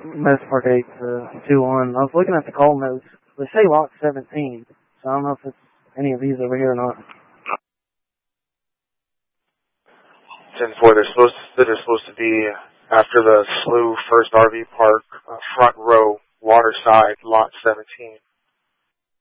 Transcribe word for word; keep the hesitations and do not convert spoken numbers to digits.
most part eight to two one. I was looking at the call notes. They say lot seventeen, so I don't know if it's any of these over here or not. ten four, they're supposed to, they're supposed to be after the Slough First R V Park, uh, front row, water side, lot seventeen.